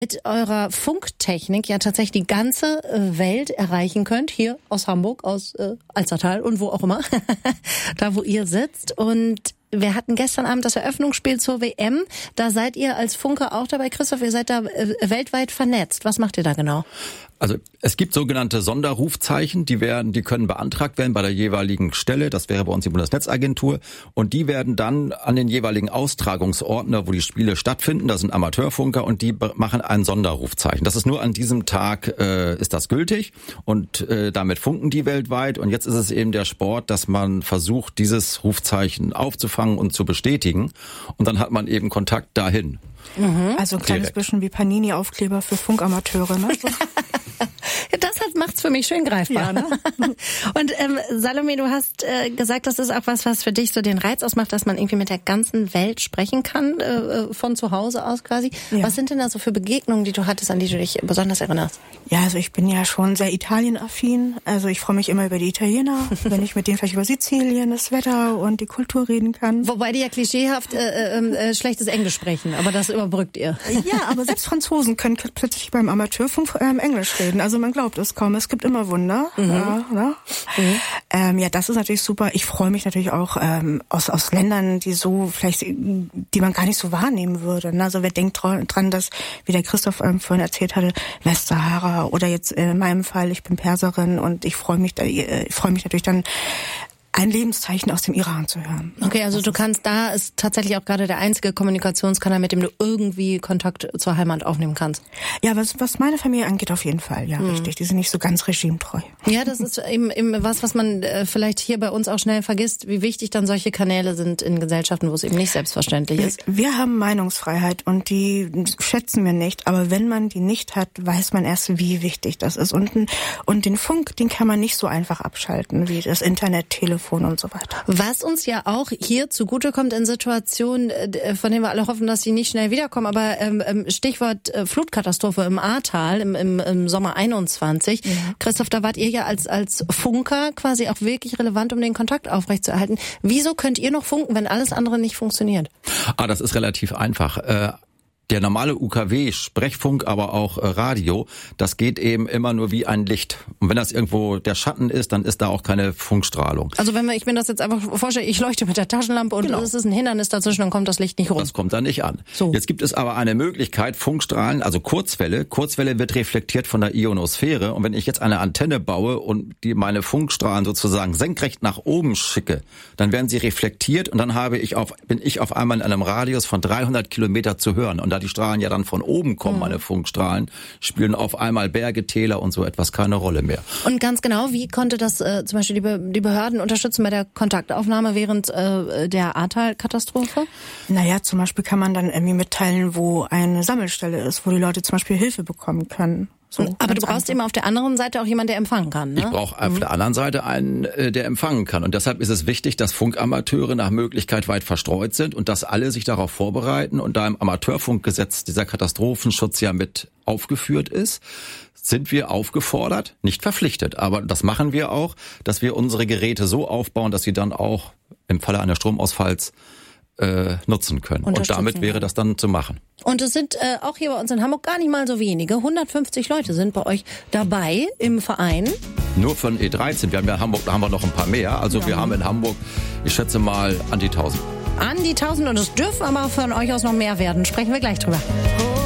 mit eurer Funktechnik ja tatsächlich die ganze Welt erreichen könnt, hier aus Hamburg, aus Alzertal und wo auch immer, da wo ihr sitzt. Und wir hatten gestern Abend das Eröffnungsspiel zur WM, da seid ihr als Funke auch dabei, Christoph, ihr seid da weltweit vernetzt. Was macht ihr da genau? Also es gibt sogenannte Sonderrufzeichen, die können beantragt werden bei der jeweiligen Stelle, das wäre bei uns die Bundesnetzagentur, und die werden dann an den jeweiligen Austragungsordner, wo die Spiele stattfinden, da sind Amateurfunker und die machen ein Sonderrufzeichen. Das ist nur an diesem Tag ist das gültig und damit funken die weltweit und jetzt ist es eben der Sport, dass man versucht, dieses Rufzeichen aufzufangen und zu bestätigen und dann hat man eben Kontakt dahin. Mhm. Also ein kleines bisschen wie Panini-Aufkleber für Funkamateure, ne? Das macht's für mich schön greifbar. Ja, ne? Und Salome, du hast gesagt, das ist auch was für dich so den Reiz ausmacht, dass man irgendwie mit der ganzen Welt sprechen kann, von zu Hause aus quasi. Ja. Was sind denn da so für Begegnungen, die du hattest, an die du dich besonders erinnerst? Ja, also ich bin ja schon sehr Italien-affin. Also ich freue mich immer über die Italiener, wenn ich mit denen vielleicht über Sizilien, das Wetter und die Kultur reden kann. Wobei die ja klischeehaft schlechtes Englisch sprechen, aber das überbrückt ihr. Ja, aber selbst Franzosen können plötzlich beim Amateurfunk Englisch reden. Also man glaubt es kaum. Es gibt immer Wunder. Mhm. Ja, ne? Ja, das ist natürlich super. Ich freue mich natürlich auch aus Ländern, die man gar nicht so wahrnehmen würde. Also wer denkt dran, dass, wie der Christoph vorhin erzählt hatte, Westsahara oder jetzt in meinem Fall, ich bin Perserin und ich freue mich natürlich dann, ein Lebenszeichen aus dem Iran zu hören. Okay, also da ist tatsächlich auch gerade der einzige Kommunikationskanal, mit dem du irgendwie Kontakt zur Heimat aufnehmen kannst. Ja, was meine Familie angeht, auf jeden Fall, ja, richtig. Die sind nicht so ganz regimetreu. Ja, das ist eben was man vielleicht hier bei uns auch schnell vergisst, wie wichtig dann solche Kanäle sind in Gesellschaften, wo es eben nicht selbstverständlich ist. Wir haben Meinungsfreiheit und die schätzen wir nicht, aber wenn man die nicht hat, weiß man erst, wie wichtig das ist. Und den Funk, den kann man nicht so einfach abschalten, wie das Internet, Telefon und so weiter. Was uns ja auch hier zugutekommt in Situationen, von denen wir alle hoffen, dass sie nicht schnell wiederkommen, aber Stichwort Flutkatastrophe im Ahrtal im Sommer 21. Ja. Christoph, da wart ihr ja als Funker quasi auch wirklich relevant, um den Kontakt aufrechtzuerhalten. Wieso könnt ihr noch funken, wenn alles andere nicht funktioniert? Das ist relativ einfach. Der normale UKW, Sprechfunk, aber auch Radio, das geht eben immer nur wie ein Licht. Und wenn das irgendwo der Schatten ist, dann ist da auch keine Funkstrahlung. Also ich mir das jetzt einfach vorstelle, ich leuchte mit der Taschenlampe und es ist ein Hindernis dazwischen, dann kommt das Licht nicht rum. Das kommt da nicht an. So. Jetzt gibt es aber eine Möglichkeit, Funkstrahlen, also Kurzwelle wird reflektiert von der Ionosphäre. Und wenn ich jetzt eine Antenne baue und meine Funkstrahlen sozusagen senkrecht nach oben schicke, dann werden sie reflektiert und dann bin ich auf einmal in einem Radius von 300 Kilometer zu hören. Und da die Strahlen ja dann von oben kommen, meine Funkstrahlen, spielen auf einmal Berge, Täler und so etwas keine Rolle mehr. Und ganz genau, wie konnte das zum Beispiel die Behörden unterstützen bei der Kontaktaufnahme während der Ahrtal-Katastrophe? Naja, zum Beispiel kann man dann irgendwie mitteilen, wo eine Sammelstelle ist, wo die Leute zum Beispiel Hilfe bekommen können. So, aber du brauchst eben auf der anderen Seite auch jemanden, der empfangen kann, ne? Ich brauche auf der anderen Seite einen, der empfangen kann. Und deshalb ist es wichtig, dass Funkamateure nach Möglichkeit weit verstreut sind und dass alle sich darauf vorbereiten. Und da im Amateurfunkgesetz dieser Katastrophenschutz ja mit aufgeführt ist, sind wir aufgefordert, nicht verpflichtet, aber das machen wir auch, dass wir unsere Geräte so aufbauen, dass sie dann auch im Falle eines Stromausfalls nutzen können. Und damit wäre das dann zu machen. Und es sind auch hier bei uns in Hamburg gar nicht mal so wenige. 150 Leute sind bei euch dabei im Verein. Nur von E13. Wir haben ja in Hamburg, da haben wir noch ein paar mehr. Also wir haben in Hamburg, ich schätze mal, an die 1000. An die 1000 und es dürfen aber von euch aus noch mehr werden. Sprechen wir gleich drüber.